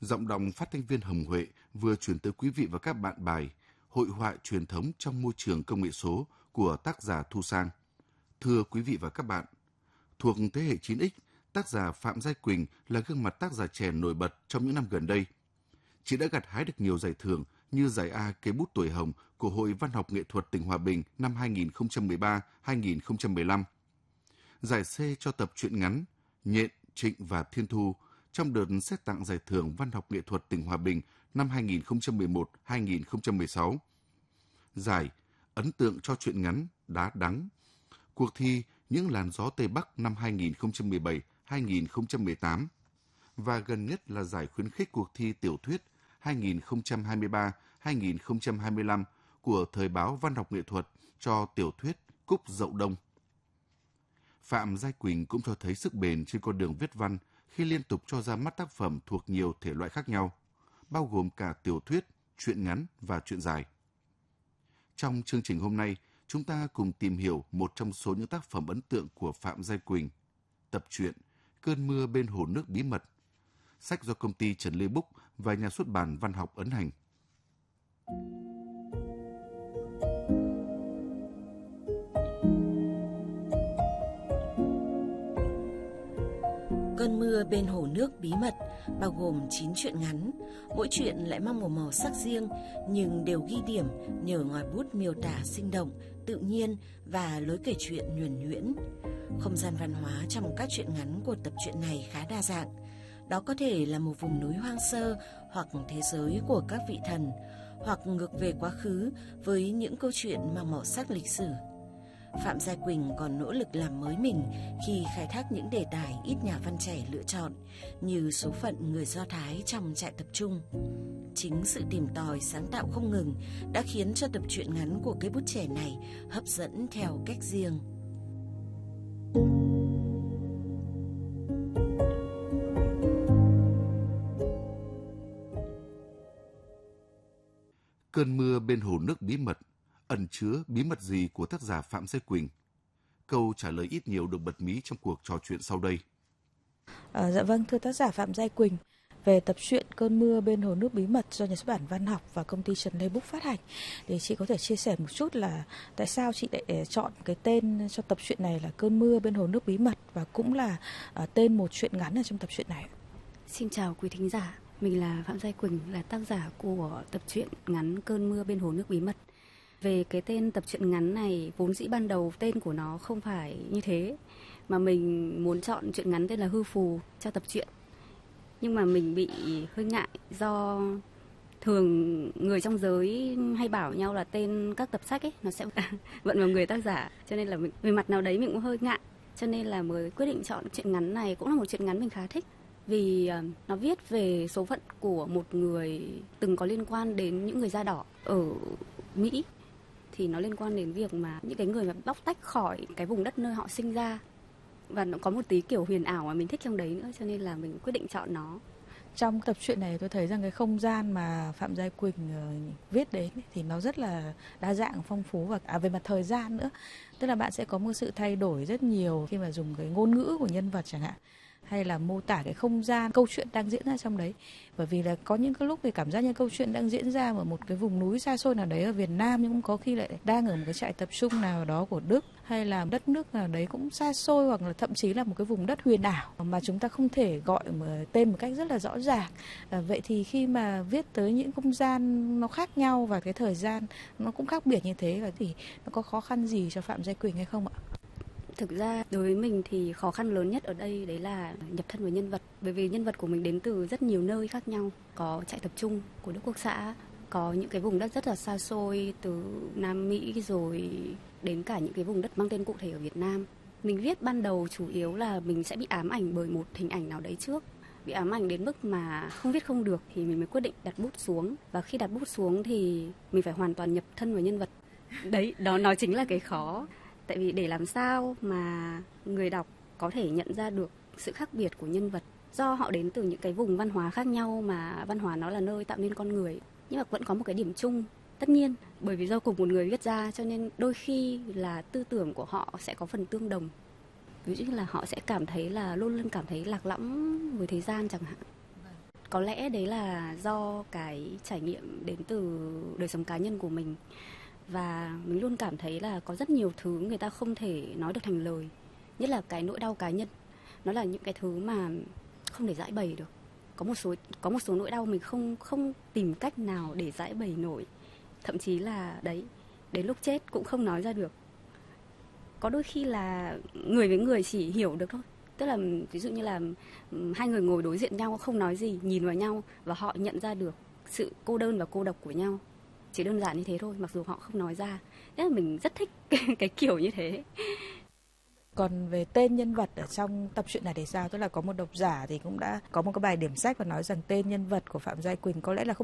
Giọng đọc phát thanh viên Hồng Huệ vừa chuyển tới quý vị và các bạn bài Hội họa truyền thống trong môi trường công nghệ số của tác giả Thu Sang. Thưa quý vị và các bạn, thuộc thế hệ 9X, tác giả Phạm Giai Quỳnh là gương mặt tác giả trẻ nổi bật trong những năm gần đây. Chị đã gặt hái được nhiều giải thưởng như giải A Cây bút tuổi hồng của Hội Văn học Nghệ thuật tỉnh Hòa Bình năm 2013-2015, giải C cho tập truyện ngắn Nhện, Trịnh và Thiên Thu trong đợt xét tặng giải thưởng Văn học Nghệ thuật tỉnh Hòa Bình năm 2011-2016, giải Ấn tượng cho truyện ngắn Đá Đắng, cuộc thi Những làn gió Tây Bắc năm 2017-2018 và gần nhất là giải khuyến khích cuộc thi tiểu thuyết 2023-2025 của Thời báo Văn học Nghệ thuật cho tiểu thuyết Cúc Dậu Đông. Phạm Giai Quỳnh cũng cho thấy sức bền trên con đường viết văn khi liên tục cho ra mắt tác phẩm thuộc nhiều thể loại khác nhau, bao gồm cả tiểu thuyết, truyện ngắn và truyện dài. Trong chương trình hôm nay, chúng ta cùng tìm hiểu một trong số những tác phẩm ấn tượng của Phạm Giai Quỳnh, tập truyện Cơn mưa bên hồ nước bí mật, sách do công ty Trần Lê Búc và nhà xuất bản Văn học ấn hành. Cơn mưa bên hồ nước bí mật bao gồm 9 truyện ngắn, mỗi truyện lại mang một màu sắc riêng nhưng đều ghi điểm nhờ ngòi bút miêu tả sinh động, tự nhiên và lối kể chuyện nhuần nhuyễn. Không gian văn hóa trong các truyện ngắn của tập truyện này khá đa dạng. Đó có thể là một vùng núi hoang sơ hoặc thế giới của các vị thần, hoặc ngược về quá khứ với những câu chuyện mang màu sắc lịch sử. Phạm Giai Quỳnh còn nỗ lực làm mới mình khi khai thác những đề tài ít nhà văn trẻ lựa chọn, như số phận người Do Thái trong trại tập trung. Chính sự tìm tòi sáng tạo không ngừng đã khiến cho tập truyện ngắn của cây bút trẻ này hấp dẫn theo cách riêng. Cơn mưa bên hồ nước bí mật ẩn chứa bí mật gì của tác giả Phạm Giai Quỳnh? Câu trả lời ít nhiều được bật mí trong cuộc trò chuyện sau đây. Dạ vâng, thưa tác giả Phạm Giai Quỳnh, về tập truyện Cơn mưa bên hồ nước bí mật do nhà xuất bản Văn học và công ty Trần Lê Búc phát hành, thì chị có thể chia sẻ một chút là tại sao chị lại chọn cái tên cho tập truyện này là Cơn mưa bên hồ nước bí mật và cũng là tên một truyện ngắn ở trong tập truyện này? Xin chào quý thính giả, mình là Phạm Giai Quỳnh, là tác giả của tập truyện ngắn Cơn mưa bên hồ nước bí mật. Về cái tên tập truyện ngắn này, vốn dĩ ban đầu tên của nó không phải như thế, mà mình muốn chọn truyện ngắn tên là Hư Phù cho tập truyện. Nhưng mà mình bị hơi ngại do thường người trong giới hay bảo nhau là tên các tập sách ấy nó sẽ vận vào người tác giả, cho nên là mình, về mặt nào đấy mình cũng hơi ngại, cho nên là mới quyết định chọn truyện ngắn này. Cũng là một truyện ngắn mình khá thích vì nó viết về số phận của một người từng có liên quan đến những người da đỏ ở Mỹ. Thì nó liên quan đến việc mà những cái người mà bóc tách khỏi cái vùng đất nơi họ sinh ra, và nó có một tí kiểu huyền ảo mà mình thích trong đấy nữa, cho nên là mình quyết định chọn nó. Trong tập truyện này tôi thấy rằng cái không gian mà Phạm Giai Quỳnh viết đến thì nó rất là đa dạng, phong phú, và về mặt thời gian nữa. Tức là bạn sẽ có một sự thay đổi rất nhiều khi mà dùng cái ngôn ngữ của nhân vật chẳng hạn, hay là mô tả cái không gian câu chuyện đang diễn ra trong đấy. Bởi vì là có những cái lúc thì cảm giác như câu chuyện đang diễn ra ở một cái vùng núi xa xôi nào đấy ở Việt Nam, nhưng cũng có khi lại đang ở một cái trại tập trung nào đó của Đức, hay là đất nước nào đấy cũng xa xôi, hoặc là thậm chí là một cái vùng đất huyền ảo mà chúng ta không thể gọi tên một cách rất là rõ ràng. Vậy thì khi mà viết tới những không gian nó khác nhau và cái thời gian nó cũng khác biệt như thế, thì nó có khó khăn gì cho Phạm Giai Quỳnh hay không ạ? Thực ra đối với mình thì khó khăn lớn nhất ở đây đấy là nhập thân với nhân vật. Bởi vì nhân vật của mình đến từ rất nhiều nơi khác nhau. Có trại tập trung của Đức Quốc xã, có những cái vùng đất rất là xa xôi từ Nam Mỹ rồi đến cả những cái vùng đất mang tên cụ thể ở Việt Nam. Mình viết ban đầu chủ yếu là mình sẽ bị ám ảnh bởi một hình ảnh nào đấy trước. Bị ám ảnh đến mức mà không viết không được thì mình mới quyết định đặt bút xuống. Và khi đặt bút xuống thì mình phải hoàn toàn nhập thân vào nhân vật. Đấy, đó nó chính là cái khó. Tại vì để làm sao mà người đọc có thể nhận ra được sự khác biệt của nhân vật, do họ đến từ những cái vùng văn hóa khác nhau mà văn hóa nó là nơi tạo nên con người, nhưng mà vẫn có một cái điểm chung. Tất nhiên, bởi vì do cùng một người viết ra cho nên đôi khi là tư tưởng của họ sẽ có phần tương đồng. Ví dụ như là họ sẽ cảm thấy là luôn luôn cảm thấy lạc lõng với thế gian chẳng hạn. Có lẽ đấy là do cái trải nghiệm đến từ đời sống cá nhân của mình. Và mình luôn cảm thấy là có rất nhiều thứ người ta không thể nói được thành lời. Nhất là cái nỗi đau cá nhân. Nó là những cái thứ mà không thể giải bày được. Có một số nỗi đau mình không tìm cách nào để giải bày nổi. Thậm chí là đến lúc chết cũng không nói ra được. Có đôi khi là người với người chỉ hiểu được thôi. Tức là ví dụ như là hai người ngồi đối diện nhau không nói gì, nhìn vào nhau và họ nhận ra được sự cô đơn và cô độc của nhau. Chỉ đơn giản như thế thôi, mặc dù họ không nói ra. Thế là mình rất thích cái kiểu như thế. Còn về tên nhân vật ở trong tập truyện này thì sao? Tức là có một độc giả thì cũng đã có một cái bài điểm sách và nói rằng tên nhân vật của Phạm Giai Quỳnh có lẽ là không